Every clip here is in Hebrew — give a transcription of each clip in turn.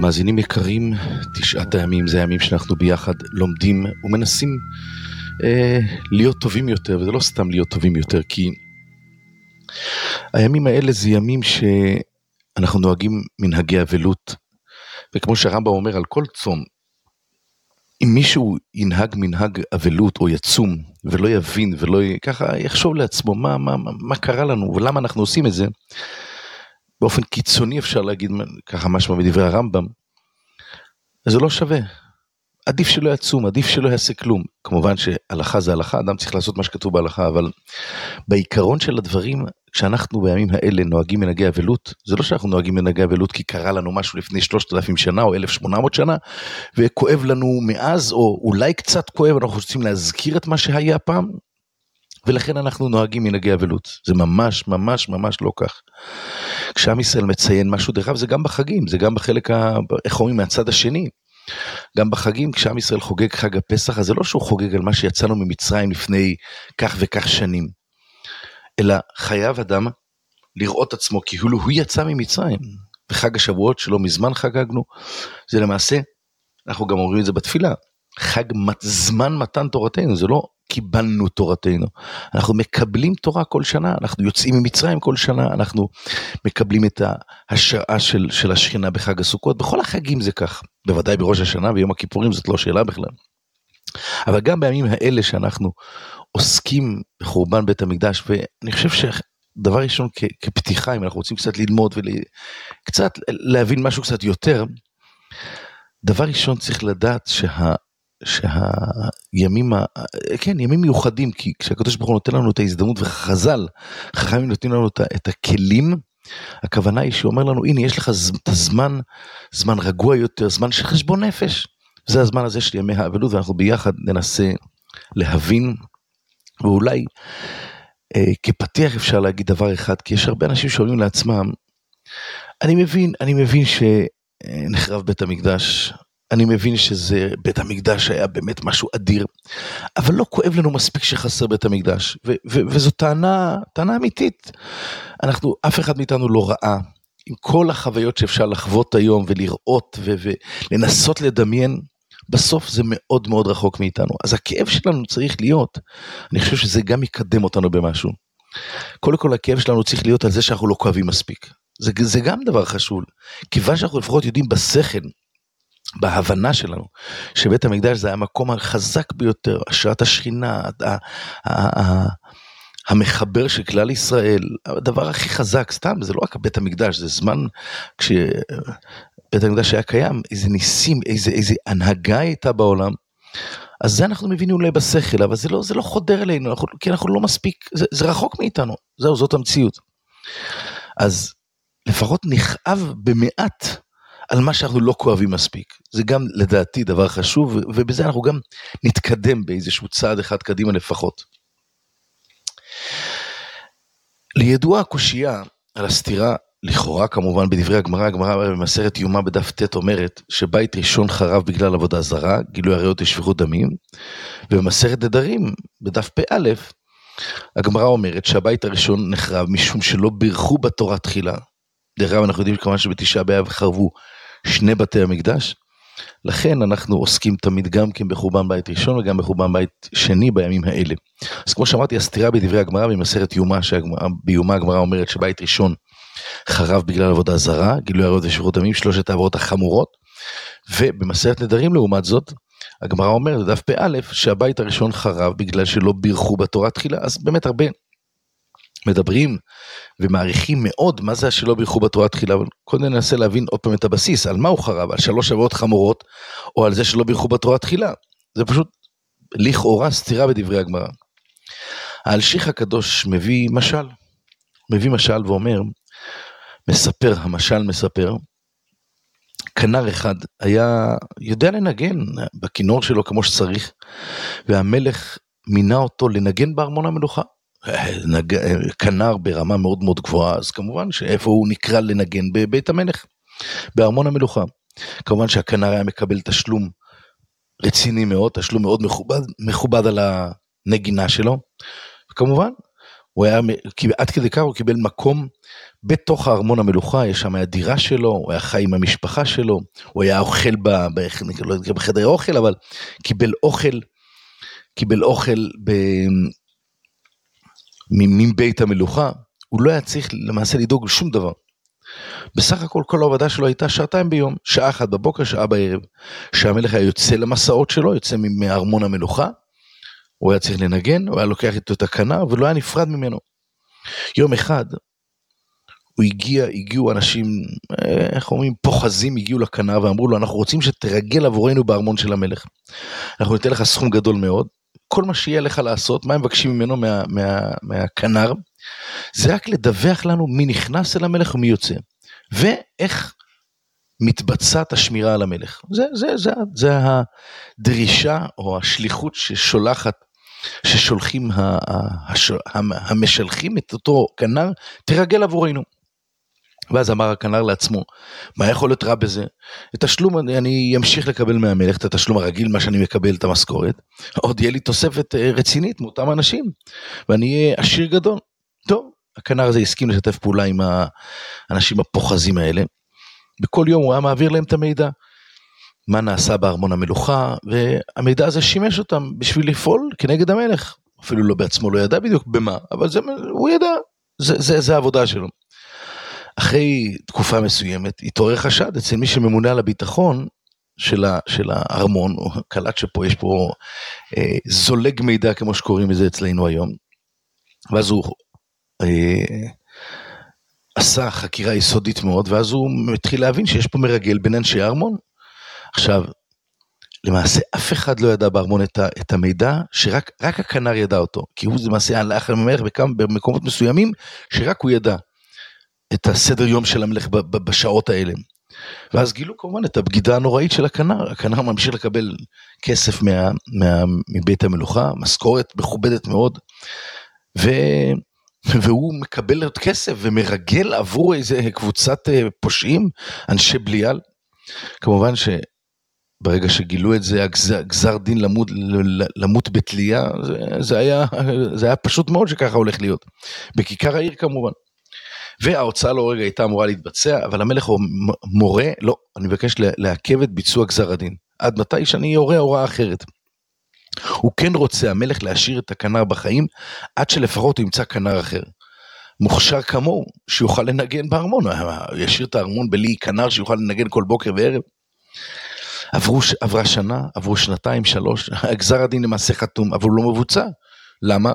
מאזינים יקרים, 9 הימים זה הימים שאנחנו ביחד לומדים ומנסים להיות טובים יותר, וזה לא סתם להיות טובים יותר, כי הימים האלה זה ימים שאנחנו נוהגים מנהגי אבלות, וכמו שהרמב"ם אומר על כל צום, אם מישהו ינהג מנהג אבלות או יצום ולא יבין ולא ככה יחשוב לעצמו מה קרה לנו ולמה אנחנו עושים את זה, באופן קיצוני אפשר להגיד ככה משמע בדברי הרמב"ם, אז זה לא שווה. עדיף שלא יצום, עדיף שלא יעשה כלום. כמובן שהלכה זה הלכה, אדם צריך לעשות מה שכתוב בהלכה, אבל בעיקרון של הדברים, כשאנחנו בימים האלה נוהגים מנהגי אבלות, זה לא שאנחנו נוהגים מנהגי אבלות כי קרה לנו משהו לפני 3,000 שנה או 1,800 שנה, וכואב לנו מאז, או אולי קצת כואב, אנחנו רוצים להזכיר את מה שהיה פעם, ולכן אנחנו נוהגים מנהגי אבלות. זה ממש ממש ממש לא כך. כשעם ישראל מציין משהו דרך, זה גם בחגים, זה גם בחלק, איך אומרים, מהצד השני. גם בחגים, כשעם ישראל חוגג חג הפסח, אז זה לא שהוא חוגג על מה שיצאנו ממצרים לפני כך וכך שנים, אלא חייב אדם לראות עצמו כאילו הוא יצא ממצרים. וחג השבועות שלו מזמן חגגנו, זה למעשה, אנחנו גם אומרים את זה בתפילה, חג זמן מתן תורתנו, זה לא קיבלנו תורתנו, אנחנו מקבלים תורה כל שנה, אנחנו יוצאים ממצרים כל שנה, אנחנו מקבלים את ההשראה של השכינה בחג הסוכות, בכל החגים זה כך, בוודאי בראש השנה ויום הכיפורים זאת לא שאלה בכלל, אבל גם בימים האלה שאנחנו עוסקים בחורבן בית המקדש, ואני חושב שדבר ראשון כפתיחה, אם אנחנו רוצים קצת ללמוד וקצת להבין משהו קצת יותר, דבר ראשון צריך לדעת שהימים, כן, ימים מיוחדים, כי כשהקדוש ברוך הוא נותן לנו את ההזדמנות, וחז"ל, חכמים נותנים לנו את הכלים, הכוונה היא שאומר לנו, הנה יש לך את הזמן, זמן רגוע יותר, זמן של חשבון נפש, זה הזמן הזה של ימי האבלות, ואנחנו ביחד ננסה להבין, ואולי כפתיח אפשר להגיד דבר אחד, כי יש הרבה אנשים שאומרים לעצמם, אני מבין שנחרב בית המקדש, אני מבין שזה, בית המקדש היה באמת משהו אדיר, אבל לא כואב לנו מספיק שחסר בית המקדש, וזו טענה אמיתית. אף אחד מאיתנו לא ראה, עם כל החוויות שאפשר לחוות היום, ולראות, ולנסות לדמיין, בסוף זה מאוד מאוד רחוק מאיתנו. אז הכאב שלנו צריך להיות, אני חושב שזה גם יקדם אותנו במשהו. קודם כל הכאב שלנו צריך להיות על זה שאנחנו לא כואבים מספיק. זה גם דבר חשוב, כיוון שאנחנו לפחות יודעים בשכל, בהבנה שלנו, שבית המקדש זה היה המקום החזק ביותר, השראת השכינה, המחבר של כלל ישראל, הדבר הכי חזק, סתם, זה לא רק בית המקדש, זה זמן, כשבית המקדש היה קיים, איזה ניסים, איזה הנהגה הייתה בעולם, אז זה אנחנו מבינים אולי בשכל, אבל זה לא חודר אלינו, כי אנחנו לא מספיק, זה רחוק מאיתנו, זאת המציאות. אז לפחות נכאב במעט, על מה שאנחנו לא כואבים מספיק. זה גם לדעתי דבר חשוב, ובזה אנחנו גם נתקדם באיזשהו צעד אחד קדימה לפחות. לידוע הקושייה על הסתירה, לכאורה כמובן בדברי הגמרא במסכת יומא בדף ט' אומרת, שבית ראשון חרב בגלל עבודה זרה, גילוי עריות ושפיכות דמים, ובמסכת נדרים בדף פ"א, הגמרא אומרת שהבית הראשון נחרב משום שלא בירכו בתורה תחילה. דרך אגב אנחנו יודעים כמובן שבתשעה באב חרבו 2 בתי המקדש, לכן אנחנו עוסקים תמיד גם כן בחורבן בית ראשון וגם בחורבן בית שני בימים האלה. אז כמו שאמרתי, הסתירה בדברי הגמרא במסכת יומא, שביומא הגמרא אומרת שבית ראשון חרב בגלל עבודה זרה, גילוי עריות ושפיכות דמים, 3 העבירות החמורות, ובמסכת נדרים לעומת זאת, הגמרא אומרת בדף פ"א שהבית הראשון חרב בגלל שלא בירכו בתורה תחילה. אז באמת הרבה מדברים ומעריכים מאוד מה זה שלא בירכו בתורה תחילה, אבל קודם ננסה להבין עוד פעם את הבסיס, על מה הוא חרב, על 3 עבירות חמורות, או על זה שלא בירכו בתורה תחילה. זה פשוט לכאורה סתירה בדברי הגמרא. האלשיך הקדוש מביא משל ואומר, המשל מספר, כנר אחד היה יודע לנגן בכינור שלו כמו שצריך, והמלך מינה אותו לנגן בארמון המלוכה, כנר ברמה מאוד מאוד גבוהה, אז כמובן שאיפה הוא נקרא לנגן? בבית המלך, בארמון המלוכה. כמובן שהכנר היה מקבל תשלום רציני מאוד, תשלום מאוד מכובד על הנגינה שלו, וכמובן עד כדי כך הוא קיבל מקום בתוך הארמון המלוכה, יש שם הדירה שלו, הוא היה חי עם המשפחה שלו, הוא היה אוכל בחדר אוכל, אבל קיבל אוכל מבית המלוכה, הוא לא היה צריך למעשה לדאוג לשום דבר. בסך הכל כל העבודה שלו הייתה 2 שעות ביום, 1 שעה בבוקר, 1 שעה בערב, שהמלך היה יוצא למסעות שלו, יוצא מארמון המלוכה, הוא היה צריך לנגן, הוא היה לוקח איתו את הכנר, ולא היה נפרד ממנו. יום אחד, הגיעו אנשים, איך אומרים, פוחזים, הגיעו לכנר, ואמרו לו, אנחנו רוצים שתרגל עבורנו בארמון של המלך. אנחנו ניתן לך סכום גדול מאוד, כל מה שיהיה לך לעשות, מה הם מבקשים ממנו מהכנר, זה רק לדווח לנו מי נכנס אל המלך ומי יוצא, ואיך מתבצעת השמירה על המלך. זה הדרישה או השליחות ששולחים המשלחים את אותו כנר, תרגל עבורנו. ואז אמר הכנר לעצמו, מה יכול להיות רע בזה? את השלום אני אמשיך לקבל מהמלך, את השלום הרגיל, מה שאני מקבל, את המשכורת, עוד יהיה לי תוספת רצינית מאותם אנשים, ואני אהיה עשיר גדול. טוב, הכנר הזה הסכים לשתף פעולה עם האנשים הפוחזים האלה, בכל יום הוא היה מעביר להם את המידע, מה נעשה בארמון המלוכה, והמידע הזה שימש אותם בשביל לפעול כנגד המלך, אפילו לא בעצמו לא ידע בדיוק במה, אבל הוא ידע, זה העבודה שלו. אחרי תקופה מסוימת, התעורר חשד אצל מי שממונה על הביטחון של הארמון, או קלט שפה יש פה זולג מידע, כמו שקוראים לזה אצלנו היום, ואז הוא עשה חקירה יסודית מאוד, ואז הוא מתחיל להבין שיש פה מרגל בין אנשי הארמון. עכשיו, למעשה אף אחד לא ידע בארמון את המידע, שרק הכנר ידע אותו, כי הוא למעשה הלך למלך במקומות מסוימים, שרק הוא ידע את הסדר יום של המלך בשעות האלה. ואז גילו כמובן את הבגידה הנוראית של הכנר, הכנר ממשיך לקבל כסף מבית המלוכה, משכורת מכובדת מאוד, והוא מקבל עוד כסף ומרגל עבור איזה קבוצת פושעים, אנשי בליעל. כמובן שברגע שגילו את זה, גזר דין למות בתלייה, זה היה פשוט מאוד שככה הולך להיות. בכיכר העיר כמובן. וההוצאה להורג הייתה אמורה להתבצע, אבל המלך מורה, לא, אני מבקש לעכב את ביצוע גזר הדין. עד מתי שאני יורה הוראה אחרת. הוא כן רוצה המלך להשאיר את הכנר בחיים, עד שלפחות הוא ימצא כנר אחר. מוכשר כמוהו, שיוכל לנגן בארמון, ישאיר את הארמון בלי כנר שיוכל לנגן כל בוקר וערב. עברה שנה, עברו 2, 3, הגזר הדין למעשה חתום, אבל הוא לא מבוצע. למה?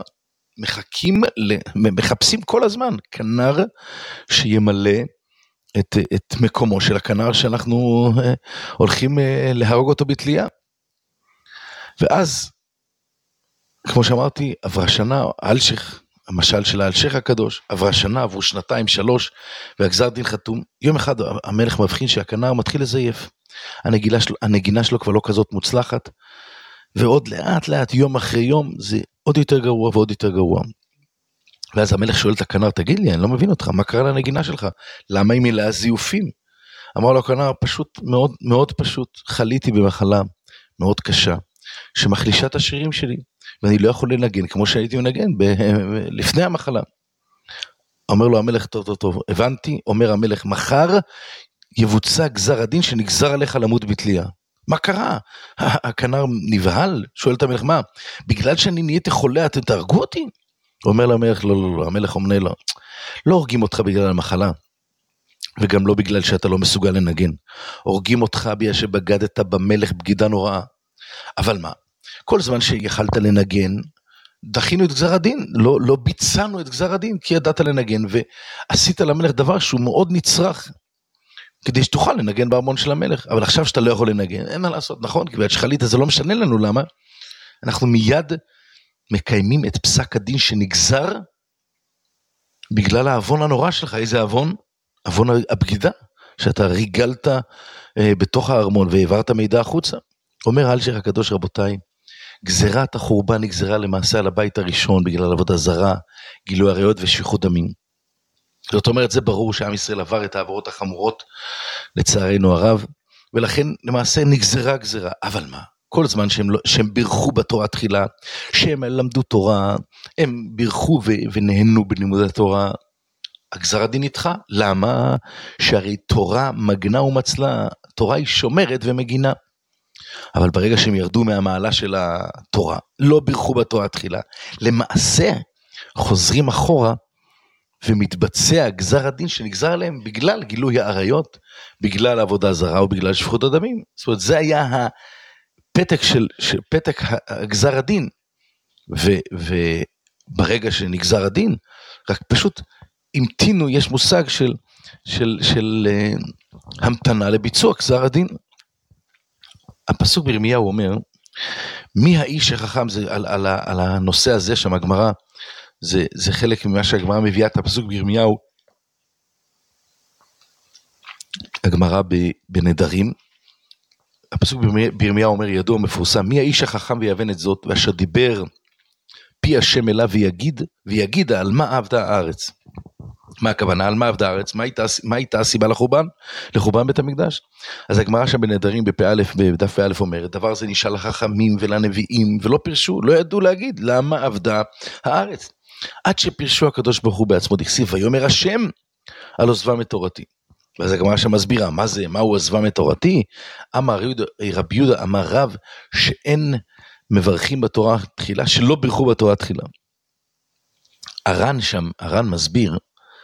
מחפשים כל הזמן כנר שימלא את מקומו של הכנר שאנחנו הולכים להרוג אותו בתלייה. ואז, כמו שאמרתי, עברה שנה, אלשיך, המשל של האלשיך הקדוש, עברה שנה, עברו 2, 3, והגזר דין חתום. יום אחד המלך מבחין שהכנר מתחיל לזייף. הנגינה שלו כבר לא כזאת מוצלחת, ועוד לאט לאט, יום אחרי יום, זה עוד יותר גרוע ועוד יותר גרוע. ואז המלך שואל את הכנר, תגיד לי, אני לא מבין אותך, מה קרה לנגינה שלך? למה היא מלאה זיופים? אמר לו הכנר, פשוט, מאוד, מאוד פשוט, חליתי במחלה מאוד קשה, שמחלישה את השירים שלי, ואני לא יכול לנגן כמו שהייתי מנגן לפני המחלה. אומר לו המלך, טוב, הבנתי, אומר המלך, מחר יבוצע גזר הדין שנגזר עליך למות בתלייה. מה קרה? הכנר נבהל, שואל את המלך, מה? בגלל שאני נהייתי חולה, אתם תהרגו אותי? אומר למלך, לא, המלך אומר לו, לא הורגים אותך בגלל המחלה, וגם לא בגלל שאתה לא מסוגל לנגן. הורגים אותך בגלל שבגדת במלך בגידה נוראה. אבל מה? כל זמן שיכלת לנגן, דחינו את גזר הדין, לא ביצענו את גזר הדין, כי ידעת לנגן, ועשית למלך דבר שהוא מאוד נצרך, כדי שתוכל לנגן בארמון של המלך, אבל עכשיו שאתה לא יכול לנגן, אין מה לעשות, נכון? כי שחלית זה לא משנה לנו, למה? אנחנו מיד מקיימים את פסק הדין שנגזר, בגלל העוון הנורא שלך. איזה עוון? עוון הבגידה, שאתה ריגלת בתוך הארמון, והעברת מידע החוצה. אומר אלשיך הקדוש, רבותיי, גזירת החורבן נגזרה למעשה על הבית הראשון, בגלל עבודה זרה, גילוי עריות ושפיכות דמים. זאת אומרת, זה ברור שעם ישראל עבר את העברות החמורות, לצערנו הרב, ולכן למעשה נגזרה גזירה. אבל מה? כל זמן שהם בירכו בתורה תחילה, שהם למדו תורה, הם בירכו ונהנו בלימוד התורה, הגזר הדין נדחה. למה? שהרי תורה מגנה ומצלה, תורה היא שומרת ומגינה. אבל ברגע שהם ירדו מהמעלה של התורה, לא בירכו בתורה תחילה, למעשה חוזרים אחורה, ומתבצע גזר הדין שנגזר עליהם בגלל גילוי העריות, בגלל עבודה זרה ובגלל שפיכות הדמים. זאת אומרת, זה היה הפתק פתק גזר הדין, וברגע שנגזר הדין, רק פשוט המתינו, יש מושג של המתנה לביצוע גזר הדין. הפסוק בירמיהו אומר, מי האיש החכם, זה על הנושא הזה שם הגמרא, זה חלק ממה שהגמרא מביאה את הפסוק בירמיהו, הגמרא בנדרים, הפסוק בירמיהו אומר, ידוע מפורסם, מי האיש החכם ויבן את זאת, ואשר דיבר פי השם אליו ויגיד על מה עבדה הארץ. מה הכוונה? על מה עבדה הארץ? מה הייתה הסיבה לחורבן בית המקדש? אז הגמרא שם בנדרים בדף א' אומרת, דבר זה נשאל לחכמים ולנביאים, ולא פירשו, לא ידעו להגיד למה עבדה הארץ. עד שפירשו הקדוש ברוך הוא בעצמו, דכתיב ויאמר השם על עוזבם את תורתי. ואז הגמרא שם מסבירה, מה זה, מהו עוזבם את תורתי? אמר רבי יהודה, אמר רב, שאין מברכים בתורה תחילה, שלא בירכו בתורה תחילה. הר"ן מסביר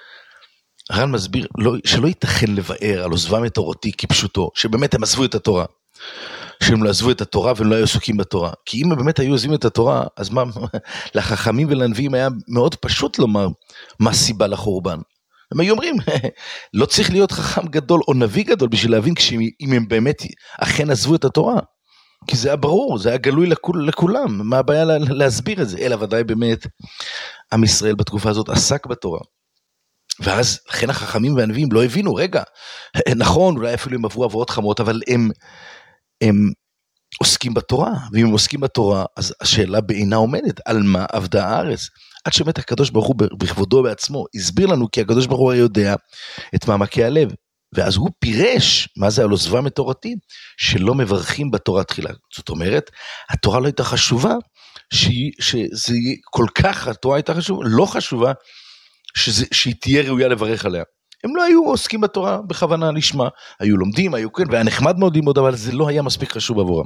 שלא ייתכן לבאר על עוזבם את תורתי כפשוטו, שבאמת הם עזבו את התורה, שהם לא עזבו את התורה והם לא היו עסוקים בתורה, כי אם הם באמת היו עוזבים את התורה, אז מה, לחכמים ולנביאים היה מאוד פשוט לומר מה הסיבה לחורבן. הם היו אומרים, לא צריך להיות חכם גדול או נביא גדול בשביל להבין אם הם באמת אכן עזבו את התורה, כי זה היה ברור, זה היה גלוי לכולם, מה הבעיה להסביר את זה, אלא ודאי באמת, עם ישראל בתקופה הזאת עסק בתורה, ואז לכן החכמים והנביאים לא הבינו, רגע, נכון, אולי אפילו הם עברו עברות חמות, אבל הם עוסקים בתורה, ואם הם עוסקים בתורה, אז השאלה בעינה עומדת, על מה עבדה הארץ? עד שבאמת הקדוש ברוך הוא בכבודו בעצמו, הסביר לנו כי הקדוש ברוך הוא יודע את מעמקי הלב, ואז הוא פירש, מה זה על עוזבם את תורתי? שלא מברכים בתורה תחילה. זאת אומרת, התורה לא הייתה חשובה, שזה כל כך, התורה הייתה חשובה, לא חשובה, שהיא תהיה ראויה לברך עליה. הם לא היו עוסקים בתורה בכוונה לשמה, היו לומדים, היו כן, והיה נחמד מאוד ללמוד, אבל זה לא היה מספיק חשוב עבורם.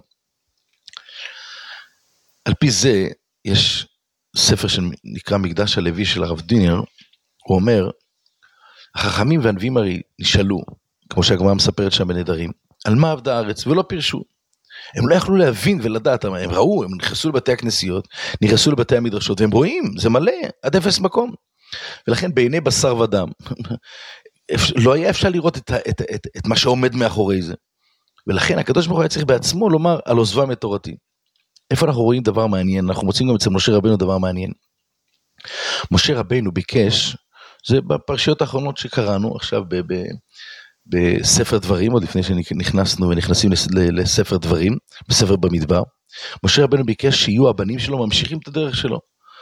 על פי זה, יש ספר שנקרא מקדש הלוי של הרב דינר, הוא אומר, החכמים והנביאים הרי נשאלו, כמו שהגמרא מספרת שם בנדרים, על מה עבדה הארץ, ולא פירשו. הם לא יכלו להבין ולדעת, הם ראו, הם נכנסו לבתי הכנסיות, נכנסו לבתי המדרשות, והם רואים, זה מלא, עד אפס מקום. ולכן בעיני בשר ודם, לא היה אפשר לראות את מה שעומד מאחורי זה. ולכן הקדוש ברוך הוא היה צריך בעצמו לומר על עוזבם את תורתי. איפה אנחנו רואים דבר מעניין? אנחנו מוצאים גם אצל משה רבנו דבר מעניין. משה רבנו ביקש, זה בפרשיות האחרונות שקראנו עכשיו בספר דברים, עוד לפני שנכנסנו ונכנסים לספר דברים, בספר במדבר, משה רבנו ביקש שיהיו הבנים שלו ממשיכים את הדרך שלו.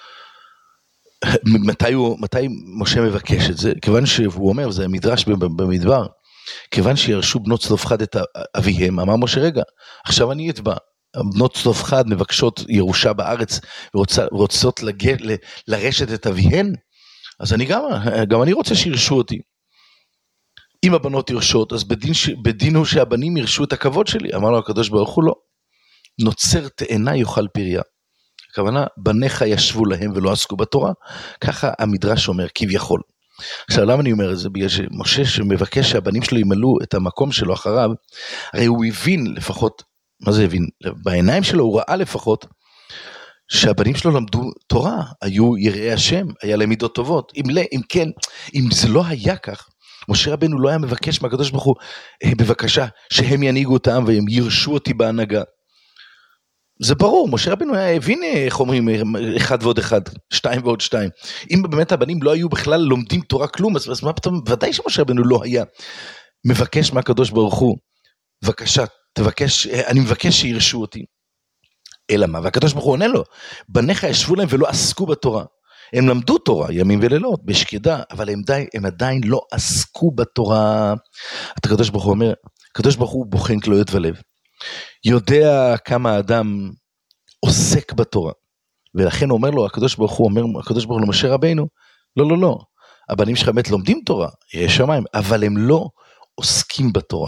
מתי משה מבקש את זה? כיוון שהוא אומר, זה מדרש במדבר, כיוון שירשו בנות צלופחד את אביהם, אמר משה רגע, עכשיו אני אתבע, בנות צלופחד מבקשות ירושה בארץ, ורוצות לרשת את אביהן, אז גם אני רוצה שירשו אותי. אם הבנות ירשות, אז בדין הוא שהבנים ירשו את הכבוד שלי, אמר לו הקדוש ברוך הוא לא, נוצר תאנה יאכל פריה. הכוונה, בניך ישבו להם ולא עסקו בתורה, ככה המדרש אומר, כביכול. עכשיו, למה אני אומר את זה? בגלל שמשה שמבקש שהבנים שלו ימלאו את המקום שלו אחריו, הרי הוא הבין לפחות, מה זה הבין? בעיניים שלו הוא ראה לפחות, שהבנים שלו למדו תורה, היו יראי השם, היה להם מידות טובות. אם כן, אם זה לא היה כך, משה רבנו לא היה מבקש מהקדוש ברוך הוא, בבקשה, שהם ינהיגו אותם והם ירשו אותי בהנהגה. זה ברור, משה רבנו היה הבין איך אומרים 1 ועוד 1, 2 ועוד 2. אם באמת הבנים לא היו בכלל לומדים תורה כלום, אז מה פתאום, ודאי שמשה רבנו לא היה מבקש מהקדוש ברוך הוא, בבקשה, אני מבקש שירשו אותי. אלא מה? והקדוש ברוך הוא עונה לו, בניך ישבו להם ולא עסקו בתורה. הם למדו תורה ימים ולילות, בשקדה, אבל הם עדיין לא עסקו בתורה. הקדוש ברוך הוא אומר, הקדוש ברוך הוא בוחן כליות ולב. יודע כמה האדם עוסק בתורה, ולכן אומר לו, הקדוש ברוך הוא למשה רבינו, לא, הבנים שלך באמת לומדים תורה, יש שמיים, אבל הם לא עוסקים בתורה.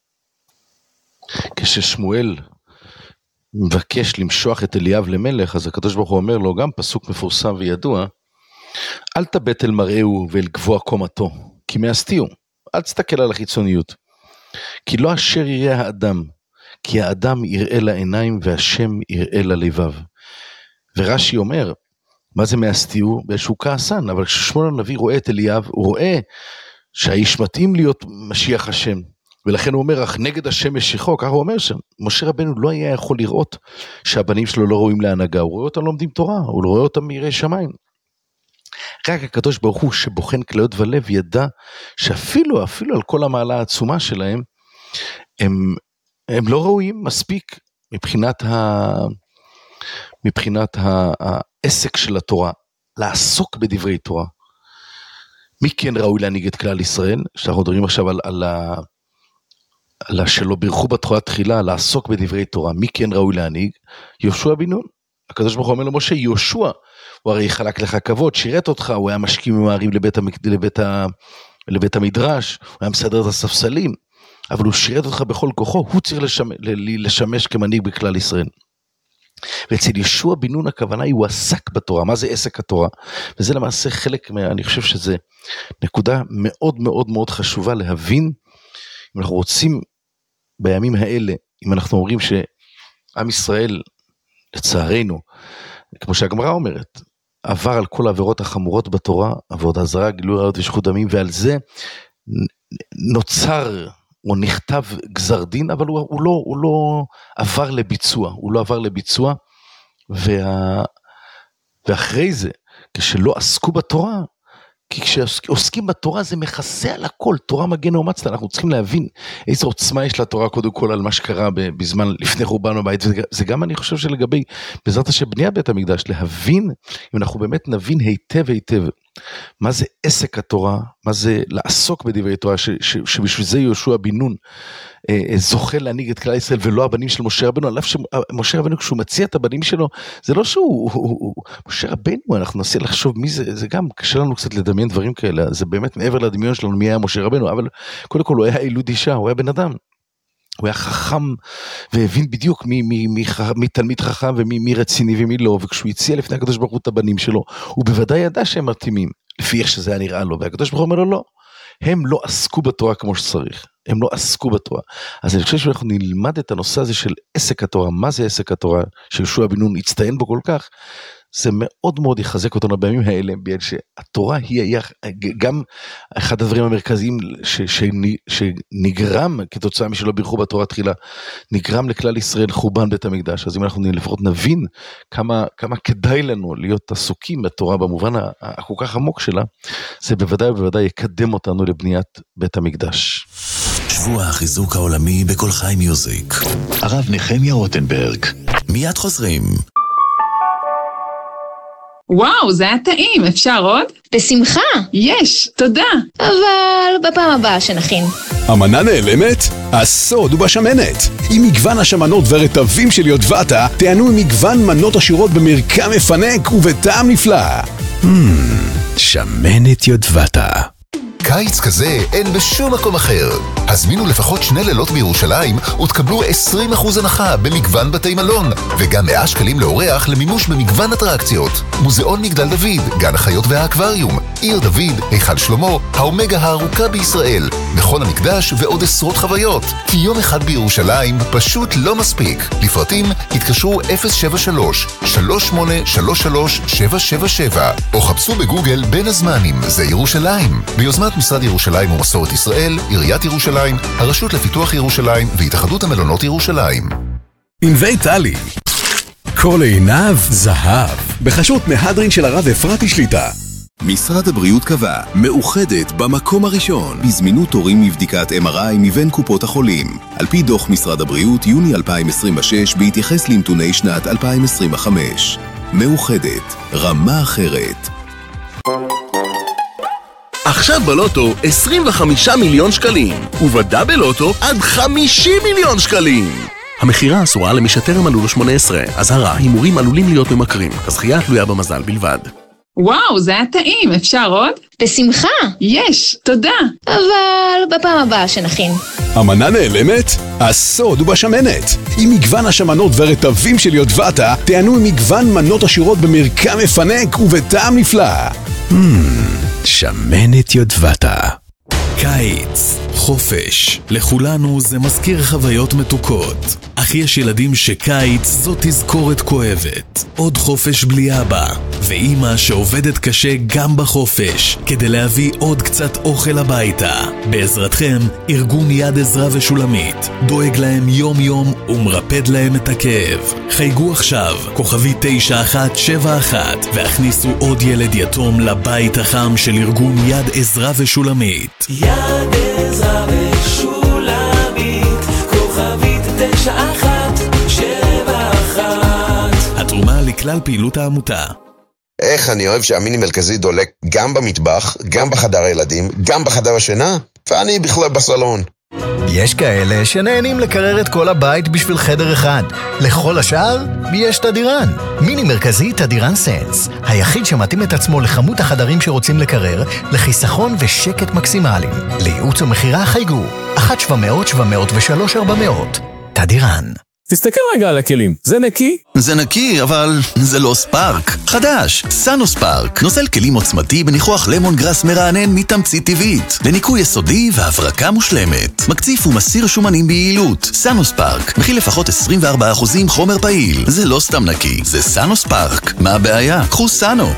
כששמואל מבקש למשוח את אליאב למלך, אז הקדוש ברוך הוא אומר לו, גם פסוק מפורסם וידוע, אל תבט אל מראהו ואל גבוה קומתו, כי מאסתיהו, אל תסתכל על החיצוניות, כי לא אשר יראה האדם, כי האדם יראה לעיניים והשם יראה ללבב. ורש"י אומר, מה זה מאסתיהו? באיזשהו כעסן, אבל כששמואל הנביא רואה את אליאב, הוא רואה שהאיש מתאים להיות משיח השם, ולכן הוא אומר, אך נגד השם משיחו, ככה הוא אומר שם, משה רבנו לא היה יכול לראות שהבנים שלו לא רואים להנהגה, הוא רואה אותם לומדים תורה, הוא רואה אותם מיראי שמיים. רק הקדוש ברוך הוא שבוחן כליות ולב ידע שאפילו על כל המעלה העצומה שלהם, הם לא ראויים מספיק מבחינת העסק של התורה, לעסוק בדברי תורה. מי כן ראוי להנהיג את כלל ישראל? שאנחנו מדברים עכשיו על שלא בירכו בתורה תחילה, לעסוק בדברי תורה. מי כן ראוי להנהיג? יהושע בן נון. הקדוש ברוך הוא אומר למשה, יהושע, הוא הרי חלק לך כבוד, שירת אותך, הוא היה משכים ממערים לבית המדרש, הוא היה מסדר את הספסלים, אבל הוא שירת אותך בכל כוחו, הוא צריך לשמש כמנהיג בכלל ישראל. ואצל יהושע בן נון הכוונה היא, הוא עסק בתורה. מה זה עסק התורה? וזה למעשה חלק, אני חושב שזה נקודה מאוד מאוד מאוד חשובה להבין, אם אנחנו רוצים בימים האלה, אם אנחנו אומרים שעם ישראל, לצערנו, כמו שהגמרא אומרת, עבר על כל העבירות החמורות בתורה, עבודה זרה, גילוי עריות ושפיכות דמים, ועל זה נוצר או נכתב גזר דין, אבל הוא לא עבר לביצוע, ואחרי זה, כשלא עסקו בתורה, כי כשעוסקים בתורה זה מכסה על הכל, תורה מגן ומצלה, אנחנו צריכים להבין איזו עוצמה יש לתורה קודם כל על מה שקרה בזמן לפני חורבן הבית, זה גם אני חושב שלגבי בעזרת השם בניית בית המקדש, להבין, אם אנחנו באמת נבין היטב, מה זה עסק התורה, מה זה לעסוק בדברי תורה, שבשביל זה יהושע בן נון זוכה להנהיג את כלל ישראל, ולא הבנים של משה רבנו, על אף שמשה רבנו כשהוא מציע את הבנים שלו, זה לא שהוא, משה רבנו, אנחנו ננסה לחשוב מי זה, זה גם קשה לנו קצת לדמיין דברים כאלה, זה באמת מעבר לדמיון שלנו מי היה משה רבנו, אבל קודם כל הוא היה ילוד אישה, הוא היה בן אדם, הוא היה חכם והבין בדיוק מי תלמיד חכם ומי רציני ומי לא, וכשהוא הציע לפני הקדוש ברוך הוא את הבנים שלו, הוא בוודאי ידע שהם מתאימים, לפי איך שזה היה נראה לו, והקדוש ברוך הוא אומר לו לא, הם לא עסקו בתורה כמו שצריך, הם לא עסקו בתורה. אז אני חושב שאנחנו נלמד את הנושא הזה של עסק התורה, מה זה עסק התורה, שיהושע בן נון הצטיין בו כל כך, זה מאוד מאוד יחזק אותנו בימים האלה, בגלל שהתורה היא גם אחד הדברים המרכזיים שנגרם כתוצאה משלא בירכו בתורה תחילה, נגרם לכלל ישראל חורבן בית המקדש. אז אם אנחנו לפחות נבין כמה כדאי לנו להיות עסוקים בתורה במובן הכל כך עמוק שלה, זה בוודאי יקדם אותנו לבניית בית המקדש. שבוע החיזוק העולמי בכל חי מיוזיק. הרב נחמיה רוטנברג. מיד חוזרים. וואו, זה היה טעים, אפשר עוד? בשמחה. יש, תודה. אבל בפעם הבאה שנכין. המנה נעלמת? הסוד הוא בשמנת. עם מגוון השמנות והרטבים של יודבטה, תענו ממגוון מנות עשירות במרקם מפנק ובטעם נפלא. שמנת יודבטה. קיץ כזה אין בשום מקום אחר. הזמינו לפחות 2 לילות בירושלים ותקבלו 20% הנחה במגוון בתי מלון, וגם 100 שקלים לאורח למימוש במגוון אטרקציות. מוזיאון מגדל דוד, גן החיות והאקווריום, עיר דוד, היכל שלמה, האומגה הארוכה בישראל, מכון המקדש ועוד עשרות חוויות. כי יום אחד בירושלים פשוט לא מספיק. לפרטים התקשרו 073-3833-777 או חפשו בגוגל בין הזמנים, זה ירושלים. ביוזמת משרד ירושלים ומסורת ישראל, עיריית ירושלים, הרשות לפיתוח ירושלים והתאחדות המלונות ירושלים. ענבי טלי, כל עיניו זהב, בחסות מהדרין של הרב אפרתי שליטה. משרד הבריאות קבע, מאוחדת במקום הראשון בזמינות תורים מבדיקת MRI מבין קופות החולים. על פי דוח משרד הבריאות יוני 2026 בהתייחס לנתוני שנת 2025. מאוחדת, רמה אחרת. עכשיו בלוטו 25 מיליון שקלים, ובדאבל לוטו עד 50 מיליון שקלים. המחירה אסורה למי שטרם מלאו לו 18. אזהרה, הימורים עלולים להיות ממכרים. הזכייה תלויה במזל בלבד. וואו, זה היה טעים, אפשר עוד? בשמחה. יש, תודה. אבל בפעם הבאה שנכין. המנה נעלמת? הסוד הוא בשמנת. עם מגוון השמנות ורטבים של יודבטה, תיהנו עם מגוון מנות עשירות במרקם מפנק ובטעם נפלא. שמנת יודבטה. קיץ, חופש. לכולנו זה מזכיר חוויות מתוקות. אך יש ילדים שקיץ זו תזכורת כואבת. עוד חופש בלי אבא. ואמא שעובדת קשה גם בחופש, כדי להביא עוד קצת אוכל הביתה. בעזרתכם, ארגון יד עזרה ושולמית דואג להם יום יום ומרפד להם את הכאב. חייגו עכשיו, כוכבי 9171, והכניסו עוד ילד יתום לבית החם של ארגון יד עזרה ושולמית. יד עזרה ושולמית, כוכבית 9171. התרומה לכלל פעילות העמותה. איך אני אוהב שהמיני מרכזי דולק גם במטבח, גם בחדר הילדים, גם בחדר השינה, ואני בכלל בסלון. יש כאלה שנהנים לקרר את כל הבית בשביל חדר אחד. לכל השאר, יש תדירן. מיני מרכזי תדירן סנס. היחיד שמתאים את עצמו לכמות החדרים שרוצים לקרר, לחיסכון ושקט מקסימליים. לייעוץ ומחירה חייגו. 1-700-703-400. תדירן. תסתכל רגע על הכלים, זה נקי? זה נקי, אבל זה לא ספארק. חדש, סאנו ספארק. נוזל כלים עוצמתי בניחוח למון גרס מרענן מתמצית טבעית. לניקוי יסודי והברקה מושלמת. מקציף ומסיר שומנים ביעילות. סאנו ספארק. מכיל לפחות 24% חומר פעיל. זה לא סתם נקי, זה סאנו ספארק. מה הבעיה? קחו סאנו.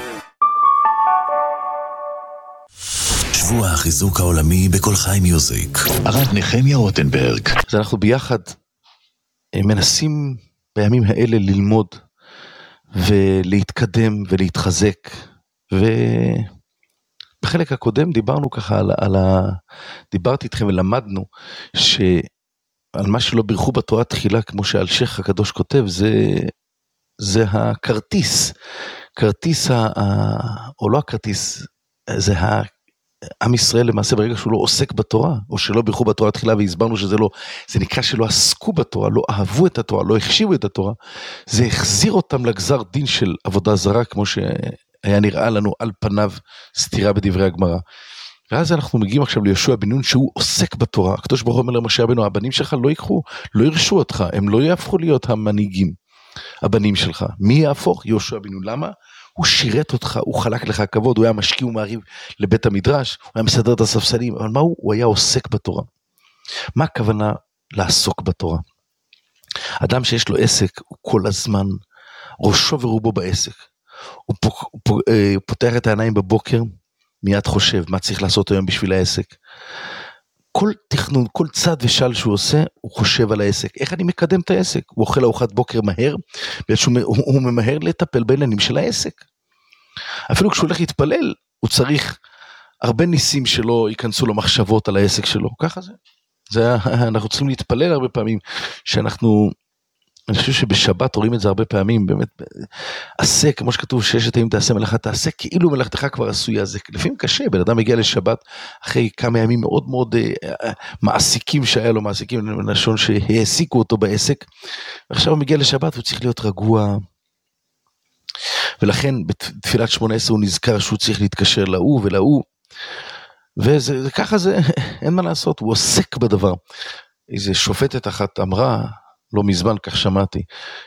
שבוע החיזוק העולמי בכל חי מיוזיק. הרב נחמיה רוטנברג. אז אנחנו ביחד מנסים בימים האלה ללמוד ולהתקדם ולהתחזק, ובחלק הקודם דיברנו ככה דיברתי איתכם ולמדנו שעל מה שלא בירכו בתורה תחילה, כמו שאלשיך הקדוש כותב, זה הכרטיס, או לא הכרטיס, זה עם ישראל למעשה ברגע שהוא לא עוסק בתורה, או שלא בירכו בתורה תחילה, והסברנו שזה לא, זה נקרא שלא עסקו בתורה, לא אהבו את התורה, לא החשיבו את התורה, זה החזיר אותם לגזר דין של עבודה זרה, כמו שהיה נראה לנו על פניו סתירה בדברי הגמרא. ואז אנחנו מגיעים עכשיו ליהושע בן נון שהוא עוסק בתורה. הקדוש ברוך הוא אומר למשה רבנו, הבנים שלך לא ירשו אותך, הם לא יהפכו להיות המנהיגים, הבנים שלך. מי יהפוך? יהושע בן נון. למה? הוא שירת אותך, הוא חלק לך כבוד, הוא היה משקיע ומעריב לבית המדרש, הוא היה מסדר את הספסלים, אבל מה הוא? הוא היה עוסק בתורה. מה הכוונה לעסוק בתורה? אדם שיש לו עסק, הוא כל הזמן ראשו ורובו בעסק. הוא פותח את העיניים בבוקר, מיד חושב מה צריך לעשות היום בשביל העסק. כל תכנון, כל צד ושל שהוא עושה, הוא חושב על העסק. איך אני מקדם את העסק? הוא אוכל ארוחת בוקר מהר, הוא ממהר לטפל בעניינים של העסק. אפילו כשהוא הולך להתפלל, הוא צריך הרבה ניסים שלא ייכנסו לו מחשבות על העסק שלו. ככה זה. אנחנו צריכים להתפלל הרבה פעמים, אני חושב שבשבת רואים את זה הרבה פעמים, באמת, עשה, כמו שכתוב, ששת ימים תעשה מלאכה, תעשה כאילו מלאכתך כבר עשויה. זה לפעמים קשה, בן אדם מגיע לשבת, אחרי כמה ימים מאוד מאוד מעסיקים שהיה לו, מעסיקים, לשון שהעסיקו אותו בעסק, ועכשיו הוא מגיע לשבת, הוא צריך להיות רגוע, ולכן בתפילת 18 הוא נזכר שהוא צריך להתקשר להוא ולהוא, וככה זה, אין מה לעשות, הוא עוסק בדבר. איזה שופטת אחת אמרה, לא מזמן כך שמעתי,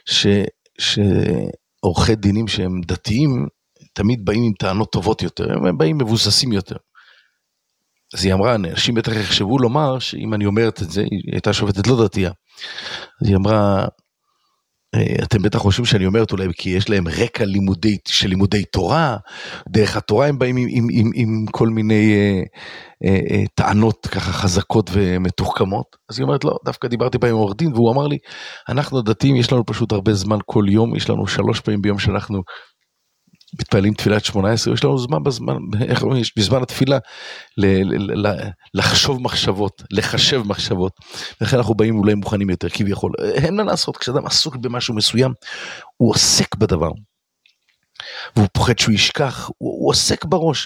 שעורכי דינים שהם דתיים, תמיד באים עם טענות טובות יותר, הם באים מבוססים יותר. אז היא אמרה, אנשים בטח יחשבו לומר, שאם אני אומרת את זה, היא הייתה שופטת לא דתייה. אז היא אמרה, אתם בטח חושבים שאני אומרת אולי, כי יש להם רקע של לימודי תורה, דרך התורה הם באים עם כל מיני טענות ככה חזקות ומתוחכמות. אז היא אומרת, לא, דווקא דיברתי פעם עם עורך דין, והוא אמר לי, אנחנו הדתיים, יש לנו פשוט הרבה זמן כל יום, יש לנו 3 פעמים ביום שאנחנו מתפעלים תפילת 18, יש לנו זמן בזמן התפילה לחשוב מחשבות, לחשב מחשבות, ולכן אנחנו באים אולי מוכנים יותר, כביכול. אין מה לעשות, כשאדם עסוק במשהו מסוים, הוא עוסק בדבר, והוא פוחד שהוא ישכח, הוא עוסק בראש.